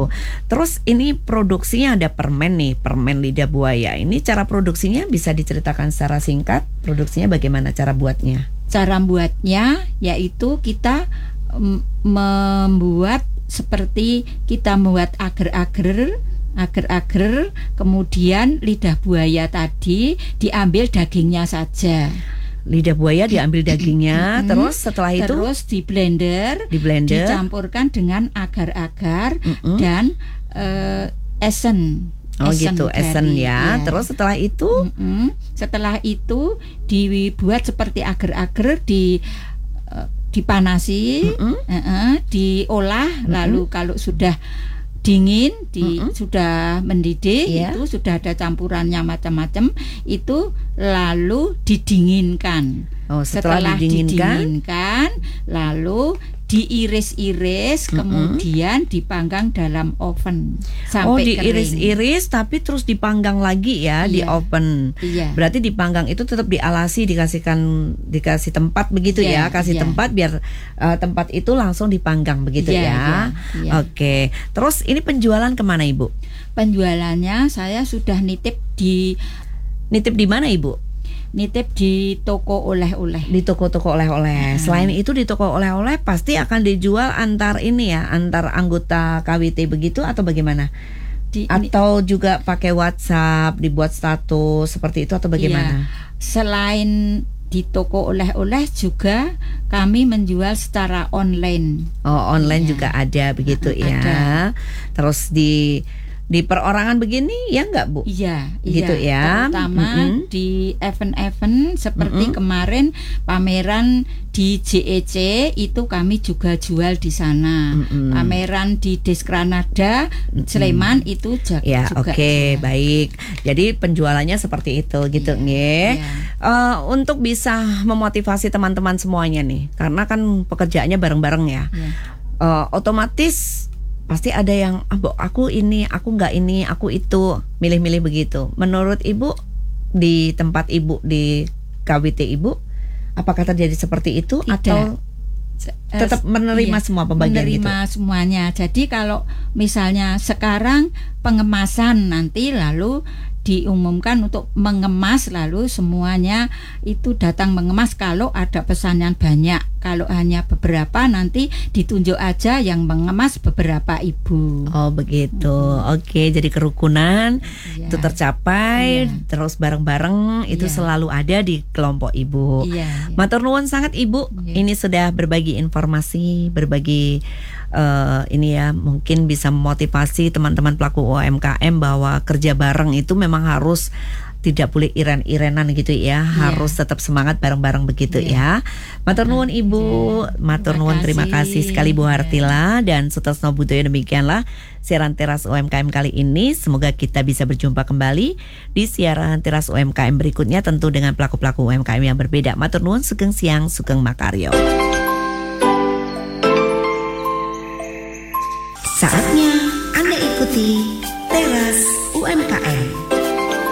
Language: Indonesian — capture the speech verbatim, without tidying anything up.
begitu. Terus ini produksinya ada permen nih, permen lidah buaya. Ini cara produksinya bisa diceritakan secara singkat. Produksinya bagaimana cara buatnya? Cara buatnya yaitu kita um, membuat seperti kita membuat agar-agar agar-agar, kemudian lidah buaya tadi diambil dagingnya saja. Lidah buaya diambil dagingnya, mm-hmm. terus setelah itu terus di blender, di blender, dicampurkan dengan agar-agar mm-hmm. dan uh, esen. Oh esen gitu, esen ya. ya. Terus setelah itu, mm-hmm. setelah itu dibuat seperti agar-agar di uh, dipanasi, mm-hmm. uh-uh, diolah, mm-hmm. lalu kalau sudah dingin, di mm-hmm. sudah mendidih, yeah. itu sudah ada campurannya macam-macam, itu lalu didinginkan. Oh, setelah, setelah didinginkan, didinginkan, lalu diiris-iris, mm-hmm. kemudian dipanggang dalam oven sampai oh, kering. diiris-iris tapi terus dipanggang lagi ya, iya. di oven. Iya. Berarti dipanggang itu tetap dialasi, dikasihkan dikasih tempat begitu iya, ya, kasih iya. tempat biar uh, tempat itu langsung dipanggang begitu iya, ya. Iya, iya. Oke. Terus ini penjualan kemana Ibu? Penjualannya saya sudah nitip di nitip di mana Ibu? Nitip di toko oleh-oleh. Di toko-toko oleh-oleh. Hmm. Selain itu di toko oleh-oleh pasti akan dijual antar ini ya, antar anggota K W T begitu atau bagaimana? Di, atau ini, juga pakai WhatsApp, dibuat status seperti itu atau bagaimana? Iya. Selain di toko oleh-oleh juga kami menjual secara online. Oh, online ya. juga ada begitu ada. ya. Terus di di perorangan begini ya enggak Bu? Iya, gitu iya. ya. Terutama mm-hmm. di event-event seperti mm-hmm. kemarin pameran di J E C itu kami juga jual di sana. Mm-hmm. Pameran di Deskranada mm-hmm. Sleman itu juga. Ya, oke, okay, baik. Jadi penjualannya seperti itu gitu yeah, nggih. Yeah. Uh, untuk bisa memotivasi teman-teman semuanya nih, karena kan pekerjaannya bareng-bareng ya. Yeah. Uh, otomatis pasti ada yang ah, aku ini, aku nggak ini, aku itu, milih-milih begitu. Menurut Ibu di tempat Ibu di K W T Ibu, apakah terjadi seperti itu? Tidak. Atau tetap menerima iya, semua pembagian menerima gitu? Menerima semuanya. Jadi kalau misalnya sekarang pengemasan nanti lalu diumumkan untuk mengemas, lalu semuanya itu datang mengemas kalau ada pesanan banyak. Kalau hanya beberapa nanti ditunjuk aja yang mengemas beberapa ibu. Oh begitu. Hmm. Oke, jadi kerukunan ya. itu tercapai, ya. terus bareng-bareng itu ya. selalu ada di kelompok ibu. Ya, ya. Matur nuwun sangat Ibu. Ya. Ini sudah berbagi informasi, berbagi uh, ini ya, mungkin bisa memotivasi teman-teman pelaku U M K M bahwa kerja bareng itu memang harus tidak boleh iren-irenan gitu ya, yeah. harus tetap semangat bareng-bareng begitu yeah. ya. Matur nuwun Ibu, yeah. matur nuwun, terima kasih sekali Bu Hartila yeah. dan Sutasno Budoyo. Demikianlah siaran Teras U M K M kali ini. Semoga kita bisa berjumpa kembali di siaran Teras U M K M berikutnya, tentu dengan pelaku-pelaku U M K M yang berbeda. Matur nuwun, sugeng siang, sugeng makaryo. Saatnya Anda ikuti Teras U M K M.